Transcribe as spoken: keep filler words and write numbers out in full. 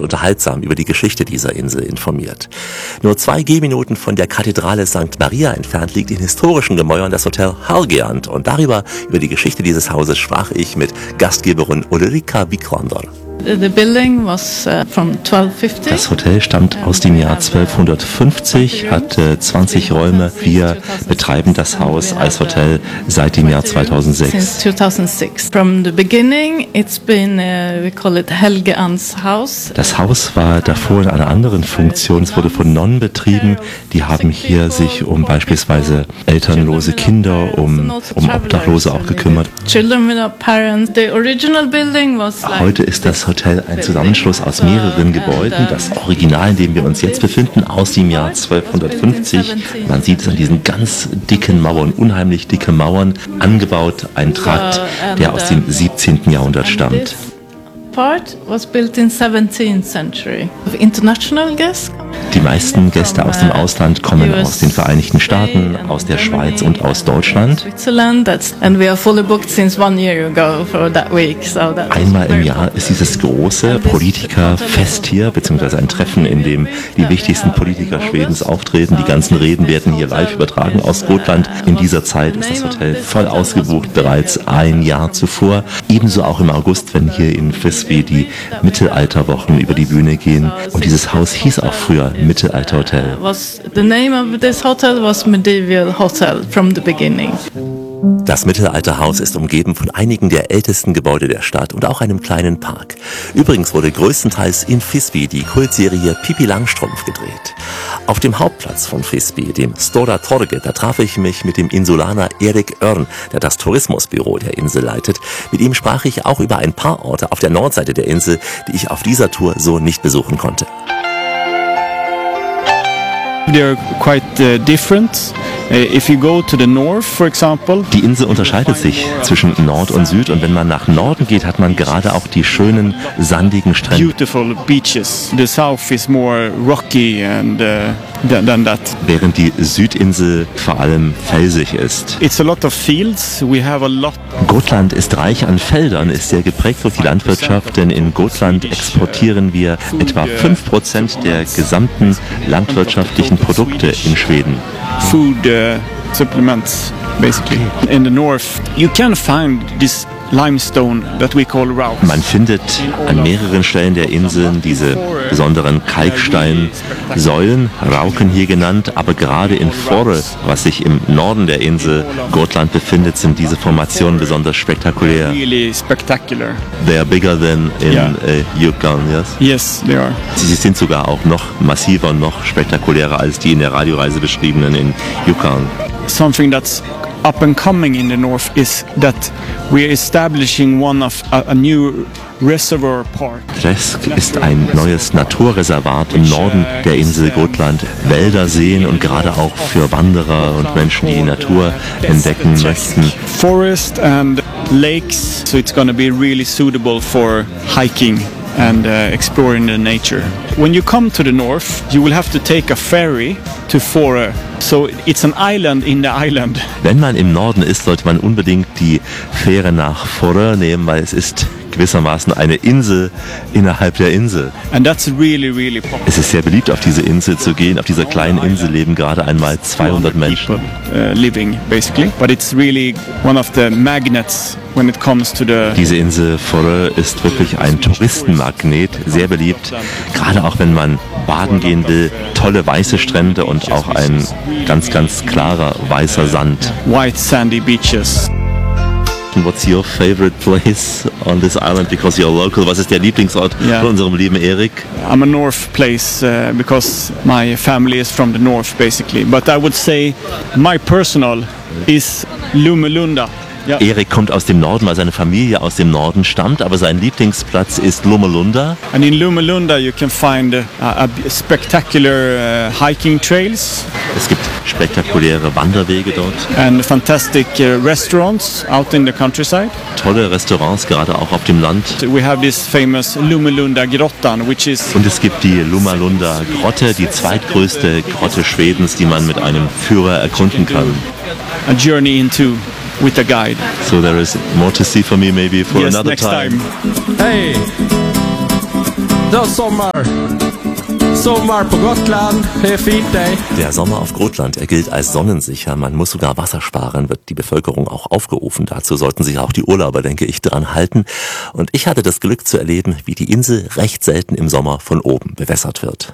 unterhaltsam über die Geschichte dieser Insel informiert. Nur zwei Gehminuten von der Kathedrale Sankt Maria entfernt liegt in historischen Gemäuern das Hotel Helgeland und darüber, über die Geschichte dieses Hauses, sprach ich mit Gastgeberin Ulrika Wiklander. The building was from twelve fifty. Das Hotel stammt aus dem Jahr zwölfhundertfünfzig, hat zwanzig Räume. Wir betreiben das Haus als Hotel seit dem Jahr zweitausendsechs. Since two thousand six. From the beginning, it's been uh, we call it Helgeands Haus. Das Haus war davor in einer anderen Funktion. Es wurde von Nonnen betrieben. Die haben hier sich um beispielsweise elternlose Kinder, um, um Obdachlose auch gekümmert. Children without parents. The original building was like Heute ist das Hotel ein Zusammenschluss aus mehreren Gebäuden. Das Original, in dem wir uns jetzt befinden, aus dem Jahr zwölfhundertfünfzig. Man sieht es an diesen ganz dicken Mauern, unheimlich dicke Mauern, angebaut, ein Trakt, der aus dem siebzehnten Jahrhundert stammt. Part was built in seventeenth century. International guests. Die meisten Gäste aus dem Ausland kommen aus den Vereinigten Staaten, aus der Schweiz und aus Deutschland. Einmal im Jahr ist dieses große Politikerfest hier, beziehungsweise ein Treffen, in dem die wichtigsten Politiker Schwedens auftreten. Die ganzen Reden werden hier live übertragen aus Gotland. In dieser Zeit ist das Hotel voll ausgebucht, bereits ein Jahr zuvor. Ebenso auch im August, wenn hier in Frisby die Mittelalterwochen über die Bühne gehen. Und dieses Haus hieß auch früher Mittelalterhotel. Was the name of this hotel was Medieval Hotel from the beginning. Das Mittelalterhaus ist umgeben von einigen der ältesten Gebäude der Stadt und auch einem kleinen Park. Übrigens wurde größtenteils in Frisby die Kultserie Pippi Langstrumpf gedreht. Auf dem Hauptplatz von Frisby, dem Stora Torget, da traf ich mich mit dem Insulaner Erik Örn, der das Tourismusbüro der Insel leitet. Mit ihm sprach ich auch über ein paar Orte auf der Nordseite der Insel, die ich auf dieser Tour so nicht besuchen konnte. They're quite uh, different. Uh, if you go to the north, for example. Die Insel unterscheidet sich zwischen Nord und Süd und wenn man nach Norden geht, hat man gerade auch die schönen sandigen Strände. Beautiful beaches. The south is more rocky and uh, than that. Während die Südinsel vor allem felsig ist. It's a lot of fields. We have a lot. Gotland ist reich an Feldern, ist sehr geprägt durch die Landwirtschaft, denn in Gotland exportieren wir etwa fünf Prozent der gesamten landwirtschaftlichen Produkte in Schweden. Food uh, supplements, basically. In the north, you can find this limestone that we call rauch. Man findet an mehreren Stellen der Inseln diese besonderen Kalksteinsäulen, Rauken hier genannt, aber gerade in Forre, was sich im Norden der Insel Gotland befindet, sind diese Formationen besonders spektakulär. Really spectacular. They are bigger than in yeah. uh, Yukon, yes? Yes, they are. Sie sind sogar auch noch massiver und noch spektakulärer als die in der Radioreise beschriebenen in Yukon. Something that's up and coming in the north is that we're establishing one of a, a new reservoir park. Tresk ist ein neues Naturreservat im Norden der Insel Gotland. Wälder, Seen und gerade auch für Wanderer und Menschen, die die Natur entdecken möchten. Forest and lakes, so it's going to be really suitable for hiking and uh, exploring the nature. When you come to the north, you will have to take a ferry to Forre. So it's an island in the island. Wenn man im Norden ist, sollte man unbedingt die Fähre nach Forre nehmen, weil es ist gewissermaßen eine Insel innerhalb der Insel. And that's really, really popular. Es ist sehr beliebt, auf diese Insel zu gehen. Auf dieser kleinen Insel leben gerade einmal zweihundert Menschen. Uh, living, basically. But it's really one of the magnets when it comes to the... Diese Insel Forre ist wirklich ein Touristenmagnet, sehr beliebt. Gerade auch wenn man baden gehen will, tolle weiße Strände und auch ein ganz, ganz klarer weißer Sand. White sandy beaches. What's your favorite place on this island because you're local? Was ist der Lieblingsort yeah. von unserem lieben Erik? I'm a north place uh, because my family is from the north basically. But I would say my personal is Lumelunda. Ja. Erik kommt aus dem Norden, weil seine Familie aus dem Norden stammt, aber sein Lieblingsplatz ist Lumelunda. And in Lumelunda you can find uh, a spectacular uh, hiking trails. Es gibt spektakuläre Wanderwege dort. And fantastic uh, restaurants out in the countryside. Tolle Restaurants, gerade auch auf dem Land. We have this famous Lumelunda Grottan, which is... Und es gibt die Lumelunda Grotte, die zweitgrößte Grotte Schwedens, die man mit einem Führer erkunden kann. A journey into with a guide. So there is more to see for me maybe for yes, another next time. time. Hey! Da Sommer. Sommer på Gotland, det är fint day. Der Sommer auf Gotland, er gilt als sonnensicher. Man muss sogar Wasser sparen, wird die Bevölkerung auch aufgerufen. Dazu sollten sich auch die Urlauber, denke ich, dran halten. Und ich hatte das Glück zu erleben, wie die Insel recht selten im Sommer von oben bewässert wird.